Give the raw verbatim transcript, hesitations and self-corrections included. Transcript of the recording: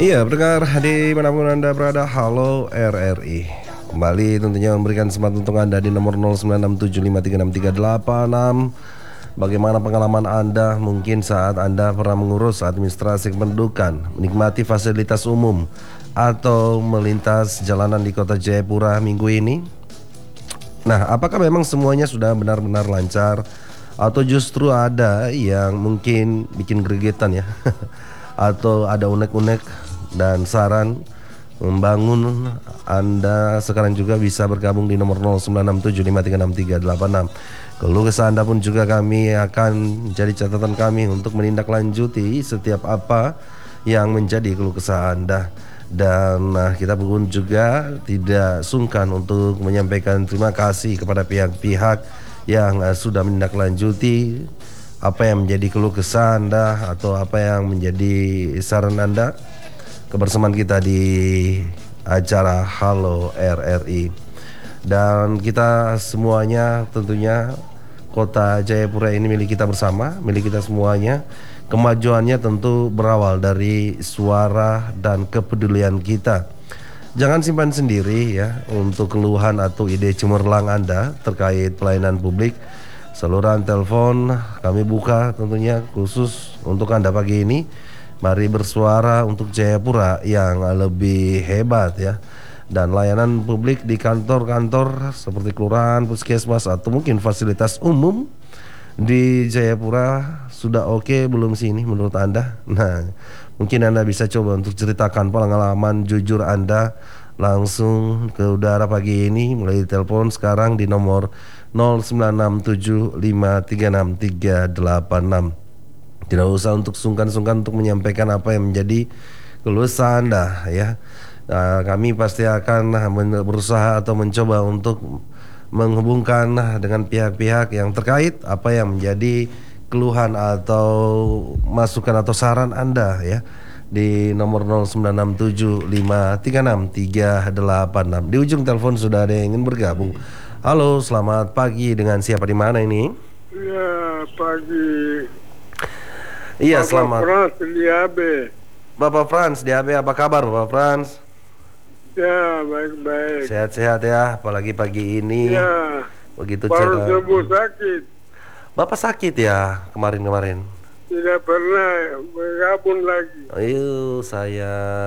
Iya, pendengar dimanapun Anda berada, halo R R I. Kembali tentunya memberikan kesempatan untuk Anda di nomor nol sembilan enam tujuh lima tiga enam tiga delapan enam. Bagaimana pengalaman Anda mungkin saat Anda pernah mengurus administrasi kependudukan, menikmati fasilitas umum, atau melintas jalanan di kota Jayapura minggu ini? Nah, apakah memang semuanya sudah benar-benar lancar? Atau justru ada yang mungkin bikin gregetan ya? Atau ada unek-unek dan saran membangun? Anda sekarang juga bisa bergabung di nomor nol sembilan enam tujuh lima tiga enam tiga delapan enam. Keluh kesah Anda pun juga kami akan jadi catatan kami untuk menindaklanjuti setiap apa yang menjadi keluh kesah Anda. Dan nah, kita pun juga tidak sungkan untuk menyampaikan terima kasih kepada pihak-pihak yang uh, sudah menindaklanjuti apa yang menjadi keluh kesah Anda atau apa yang menjadi saran Anda kebersamaan kita di acara Halo R R I. Dan kita semuanya tentunya kota Jayapura ini milik kita bersama, milik kita semuanya. Kemajuannya tentu berawal dari suara dan kepedulian kita. Jangan simpan sendiri ya untuk keluhan atau ide cemerlang Anda terkait pelayanan publik. Saluran telepon kami buka tentunya khusus untuk Anda pagi ini. Mari bersuara untuk Jayapura yang lebih hebat ya. Dan layanan publik di kantor-kantor seperti kelurahan, puskesmas atau mungkin fasilitas umum di Jayapura sudah oke okay belum sih ini menurut Anda? Nah, mungkin Anda bisa coba untuk ceritakan pengalaman jujur Anda langsung ke udara pagi ini mulai telepon sekarang di nomor nol sembilan enam tujuh lima tiga enam tiga delapan enam. Tidak usah untuk sungkan-sungkan untuk menyampaikan apa yang menjadi keluh kesah Anda ya. Nah, kami pasti akan berusaha atau mencoba untuk menghubungkan dengan pihak-pihak yang terkait apa yang menjadi keluhan atau masukan atau saran Anda ya di nomor nol sembilan enam tujuh lima tiga enam tiga delapan enam. Di ujung telepon sudah ada yang ingin bergabung. Halo, selamat pagi, dengan siapa di mana ini? Ya, pagi. Iya, Bapak selamat. Frans di A B. Bapak Frans di A B, apa kabar Bapak Frans? Ya, baik-baik. Sehat-sehat ya, apalagi pagi ini. Ya, Begitu baru cerah. sembuh sakit. Bapak sakit ya kemarin-kemarin? Tidak pernah bergabung lagi. Ayo saya